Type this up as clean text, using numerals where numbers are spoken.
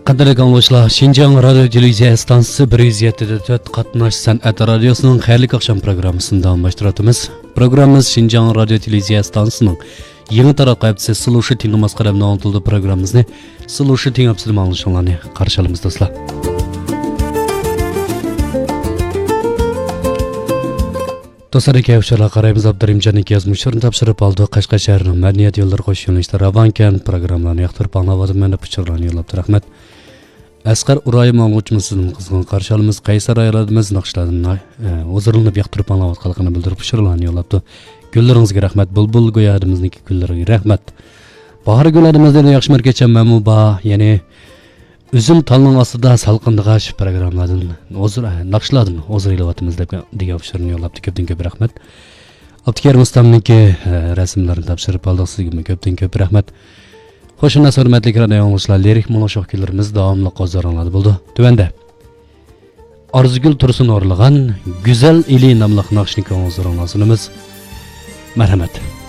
Qadrli anglashlar, Şinjan Radio Televiziya stansiyasi 107.4 qatnash san'at radiosining xayrli oqshom programmasini davom ettiramiz. Programmamiz Şinjan Radio Televiziya stansiyasining yangi taraqqiyotchisi Sulushi Tingimas qalamida anlatıldı programmamizni Sulushi Tingimasdan anglashinglarni qarshi olamiz do'stlar. Dostlar, kayfiyatga qaraymiz. Abdurimjonning yozmishlarini topshirib oldi. Qashqar shahrining madaniyat yo'llari qo'shish yo'nalishida Ravankan programmalarini yoqtirib anglab meni pichirlarni yo'llabdi. Rahmat. Asqar Uroy ma'lumotchimizning qizg'in qarshi olamiz. Qaysar ayolimiz naqshlardan o'zirilib yoqtirib anglayotganligini bildirib pichirlarni yo'llabdi. Gullaringizga rahmat. Bulbul go'yadimizniki gullariga rahmat. Bahor gulladimizdan yaxshi markacha mamuba, ya'ni Üzüm talının aslında salqındığa şu programlardan, naqshlardan o'zir ilyapmiz degan fikirni yo'llabdi. Ko'pdan ko'p rahmat. Abdikar Mustamniki rasmlarini topshirib oldik. Sizga ko'pdan ko'p rahmat. Xo'sh, hurmatli radio anglashlar, lirik monolog kunlarimiz davomli qo'zg'aladi bo'ldi. Tuvanda Arzugul Tursun o'rlagan Güzel ili nomli naqshni ko'ngilsiz sunamiz. Marhamat.